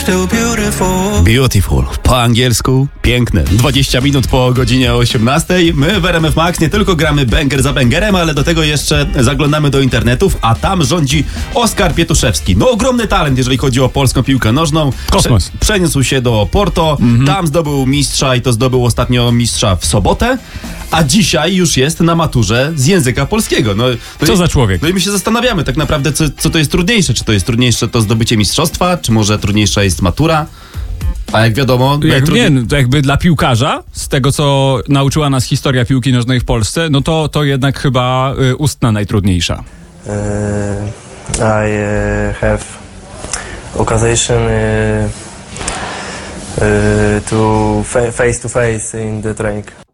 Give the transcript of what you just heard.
still beautiful. Beautiful. Po angielsku piękne. 20 minut po godzinie 18. My w RMF Max nie tylko gramy banger za bangerem, ale do tego jeszcze zaglądamy do internetów, a tam rządzi Oskar Pietuszewski. No ogromny talent, jeżeli chodzi o polską piłkę nożną. Kosmos. Przeniósł się do Porto, tam zdobył mistrza i to zdobył ostatnio mistrza w sobotę, a dzisiaj już jest na maturze z języka polskiego. Co za człowiek? No i my się zastanawiamy tak naprawdę, co to jest trudniejsze. Czy to jest trudniejsze to zdobycie mistrzostwa, czy może trudniejsza jest matura? A jak wiadomo... To jakby dla piłkarza, z tego co nauczyła nas historia piłki nożnej w Polsce, no to jednak chyba ustna najtrudniejsza. I have occasion to face in the training.